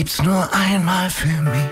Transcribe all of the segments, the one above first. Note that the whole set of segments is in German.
Gibt's nur einmal für mich.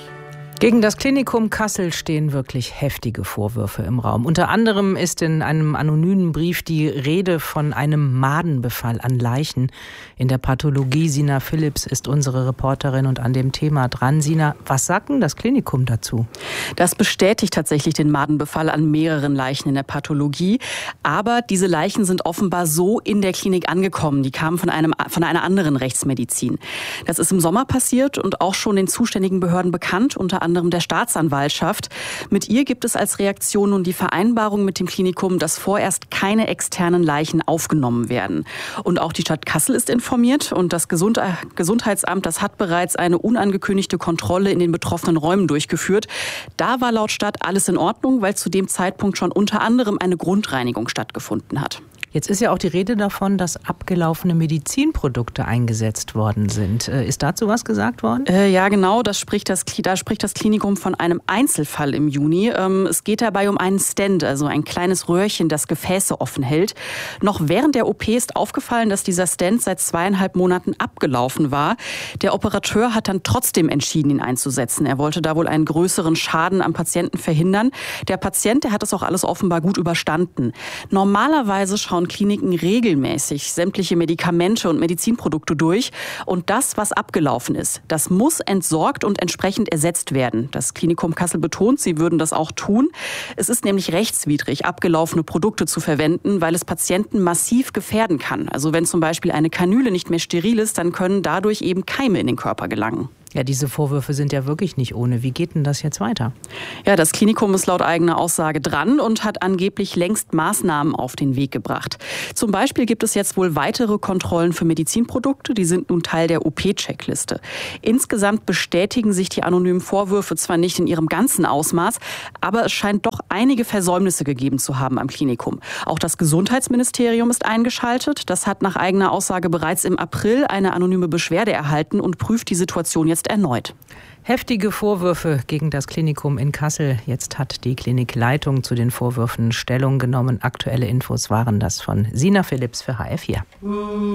Gegen das Klinikum Kassel stehen wirklich heftige Vorwürfe im Raum. Unter anderem ist in einem anonymen Brief die Rede von einem Madenbefall an Leichen in der Pathologie. Sina Philipps ist unsere Reporterin und an dem Thema dran. Sina, was sagt denn das Klinikum dazu? Das bestätigt tatsächlich den Madenbefall an mehreren Leichen in der Pathologie. Aber diese Leichen sind offenbar so in der Klinik angekommen. Die kamen von einer anderen Rechtsmedizin. Das ist im Sommer passiert und auch schon den zuständigen Behörden bekannt, unter anderem der Staatsanwaltschaft. Mit ihr gibt es als Reaktion nun die Vereinbarung mit dem Klinikum, dass vorerst keine externen Leichen aufgenommen werden. Und auch die Stadt Kassel ist informiert und das Gesundheitsamt, das hat bereits eine unangekündigte Kontrolle in den betroffenen Räumen durchgeführt. Da war laut Stadt alles in Ordnung, weil zu dem Zeitpunkt schon unter anderem eine Grundreinigung stattgefunden hat. Jetzt ist ja auch die Rede davon, dass abgelaufene Medizinprodukte eingesetzt worden sind. Ist dazu was gesagt worden? Ja, genau. Da spricht das Klinikum von einem Einzelfall im Juni. Es geht dabei um einen Stent, also ein kleines Röhrchen, das Gefäße offen hält. Noch während der OP ist aufgefallen, dass dieser Stent seit 2,5 Monaten abgelaufen war. Der Operateur hat dann trotzdem entschieden, ihn einzusetzen. Er wollte da wohl einen größeren Schaden am Patienten verhindern. Der Patient, der hat das auch alles offenbar gut überstanden. Normalerweise schauen Kliniken regelmäßig sämtliche Medikamente und Medizinprodukte durch. Und das, was abgelaufen ist, das muss entsorgt und entsprechend ersetzt werden. Das Klinikum Kassel betont, sie würden das auch tun. Es ist nämlich rechtswidrig, abgelaufene Produkte zu verwenden, weil es Patienten massiv gefährden kann. Also wenn zum Beispiel eine Kanüle nicht mehr steril ist, dann können dadurch eben Keime in den Körper gelangen. Ja, diese Vorwürfe sind ja wirklich nicht ohne. Wie geht denn das jetzt weiter? Ja, das Klinikum ist laut eigener Aussage dran und hat angeblich längst Maßnahmen auf den Weg gebracht. Zum Beispiel gibt es jetzt wohl weitere Kontrollen für Medizinprodukte. Die sind nun Teil der OP-Checkliste. Insgesamt bestätigen sich die anonymen Vorwürfe zwar nicht in ihrem ganzen Ausmaß, aber es scheint doch einige Versäumnisse gegeben zu haben am Klinikum. Auch das Gesundheitsministerium ist eingeschaltet. Das hat nach eigener Aussage bereits im April eine anonyme Beschwerde erhalten und prüft die Situation jetzt erneut. Heftige Vorwürfe gegen das Klinikum in Kassel. Jetzt hat die Klinikleitung zu den Vorwürfen Stellung genommen. Aktuelle Infos waren das von Sina Philipps für HR4.